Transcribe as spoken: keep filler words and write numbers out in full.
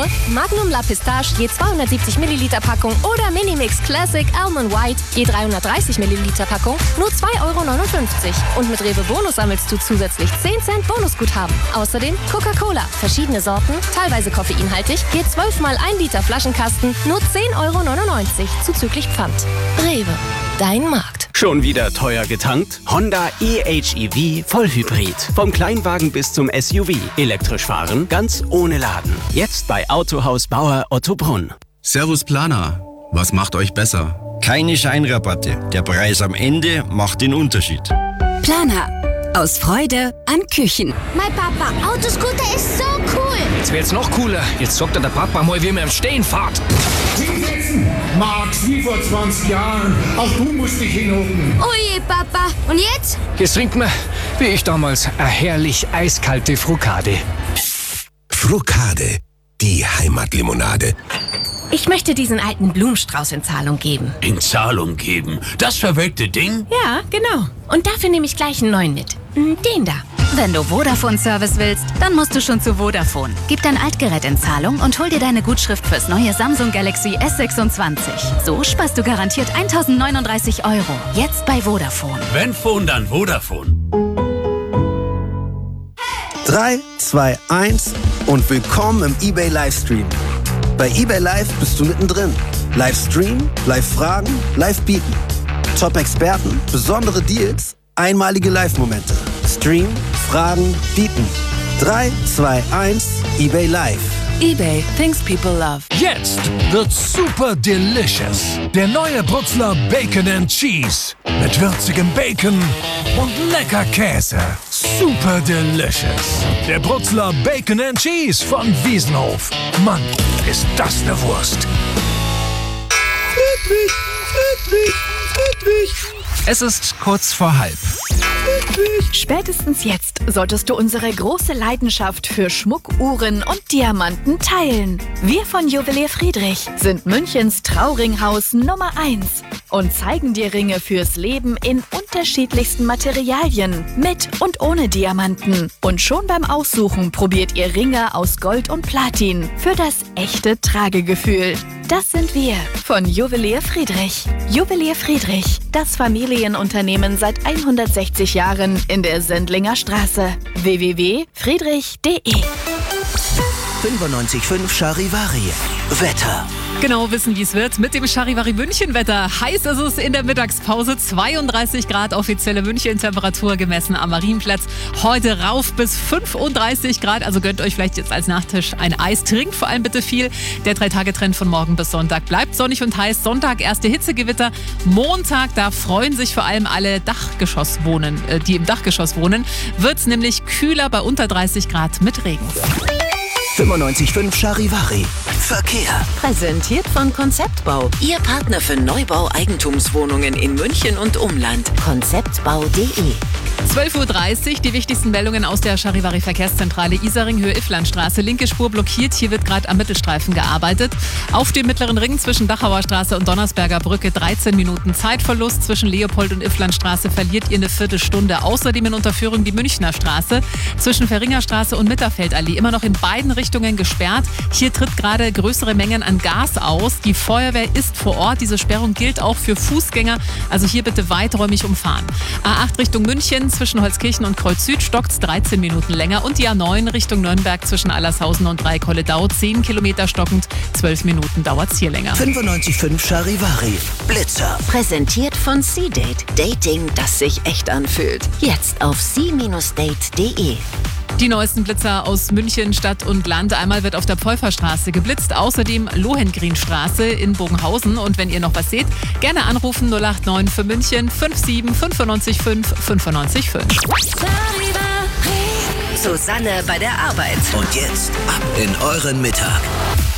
Rewe, Magnum La Pistache je zweihundertsiebzig Milliliter Packung oder Minimix Classic Almond White je dreihundertdreißig Milliliter Packung nur zwei Euro neunundfünfzig. Und mit Rewe Bonus sammelst du zusätzlich zehn Cent Bonusguthaben. Außerdem Coca-Cola, verschiedene Sorten, teilweise koffeinhaltig, je zwölf mal ein Liter Flaschenkasten, nur zehn Euro neunundneunzig zuzüglich Pfand. Rewe, dein Markt. Schon wieder teuer getankt? Honda E-H E V Vollhybrid. Vom Kleinwagen bis zum S U V. Elektrisch fahren, ganz ohne Laden. Jetzt bei Autohaus Bauer Ottobrunn. Servus Planer. Was macht euch besser? Keine Scheinrabatte. Der Preis am Ende macht den Unterschied. Planer. Aus Freude an Küchen. Mein Papa, Autoscooter ist so cool. Jetzt wird's noch cooler. Jetzt sagt der Papa mal, wie man im Stehen fährt. Hinsetzen! Max, wie vor zwanzig Jahren. Auch du musst dich hinhocken. Oje, Papa. Und jetzt? Jetzt trinkt man, wie ich damals, eine herrlich eiskalte Frucade. Frucade, die Heimatlimonade. Ich möchte diesen alten Blumenstrauß in Zahlung geben. In Zahlung geben? Das verwelkte Ding? Ja, genau. Und dafür nehme ich gleich einen neuen mit. Den da. Wenn du Vodafone-Service willst, dann musst du schon zu Vodafone. Gib dein Altgerät in Zahlung und hol dir deine Gutschrift fürs neue Samsung Galaxy S sechsundzwanzig. So sparst du garantiert eintausendneununddreißig Euro. Jetzt bei Vodafone. Wenn Phone, dann Vodafone. drei, zwei, eins und willkommen im eBay Livestream. Bei eBay Live bist du mittendrin. Livestream, Live-Fragen, Live-Bieten. Top-Experten, besondere Deals, einmalige Live-Momente. Stream, Fragen, Bieten. drei, zwei, eins, eBay Live. eBay, things people love. Jetzt wird's super delicious. Der neue Brutzler Bacon and Cheese. Mit würzigem Bacon und lecker Käse. Super delicious. Der Brutzler Bacon and Cheese von Wiesenhof. Mann, ist das eine Wurst. Friedrich, Friedrich, Friedrich. Es ist kurz vor halb. Spätestens jetzt solltest du unsere große Leidenschaft für Schmuck, Uhren und Diamanten teilen. Wir von Juwelier Friedrich sind Münchens Trauringhaus Nummer eins und zeigen dir Ringe fürs Leben in unterschiedlichsten Materialien, mit und ohne Diamanten. Und schon beim Aussuchen probiert ihr Ringe aus Gold und Platin für das echte Tragegefühl. Das sind wir von Juwelier Friedrich. Juwelier Friedrich, das Familienunternehmen seit hundertsechzig Jahren in der Sendlinger Straße. w w w punkt friedrich punkt de fünfundneunzig Komma fünf Charivari. Wetter. Genau wissen, wie es wird. Mit dem Charivari München-Wetter. Heiß ist es in der Mittagspause. zweiunddreißig Grad offizielle München-Temperatur gemessen am Marienplatz. Heute rauf bis fünfunddreißig Grad. Also gönnt euch vielleicht jetzt als Nachtisch ein Eis. Trinkt vor allem bitte viel. Der Drei-Tage-Trend von morgen bis Sonntag bleibt sonnig und heiß. Sonntag erste Hitzegewitter. Montag, da freuen sich vor allem alle Dachgeschosswohnen, äh, die im Dachgeschoss wohnen. Wird es nämlich kühler bei unter dreißig Grad mit Regen. fünfundneunzig Komma fünf Charivari. Verkehr. Präsentiert von Konzeptbau. Ihr Partner für Neubau-Eigentumswohnungen in München und Umland. konzeptbau punkt de. zwölf Uhr dreißig, die wichtigsten Meldungen aus der Charivari Verkehrszentrale Isering, Höhe Ifflandstraße. Linke Spur blockiert, hier wird gerade am Mittelstreifen gearbeitet. Auf dem mittleren Ring zwischen Dachauer Straße und Donnersberger Brücke dreizehn Minuten Zeitverlust. Zwischen Leopold und Ifflandstraße verliert ihr eine Viertelstunde. Außerdem in Unterführung die Münchner Straße. Zwischen Verringerstraße und Mitterfeldallee immer noch in beiden Richtungen gesperrt. Hier tritt gerade größere Mengen an Gas aus. Die Feuerwehr ist vor Ort. Diese Sperrung gilt auch für Fußgänger. Also hier bitte weiträumig umfahren. A acht Richtung München. Zwischen Holzkirchen und Kreuz Süd stockt's dreizehn Minuten länger und die A neun Richtung Nürnberg zwischen Allershausen und Dreikolledau zehn Kilometer stockend, zwölf Minuten dauert's hier länger. fünfundneunzig Komma fünf Charivari. Blitzer. Präsentiert von C-Date. Dating, das sich echt anfühlt. Jetzt auf c date punkt de. Die neuesten Blitzer aus München, Stadt und Land. Einmal wird auf der Pfeuferstraße geblitzt, außerdem Lohengrinstraße in Bogenhausen. Und wenn ihr noch was seht, gerne anrufen null acht neun für München fünf sieben fünfundneunzig fünf fünfundneunzig fünf. Susanne bei der Arbeit. Und jetzt ab in euren Mittag.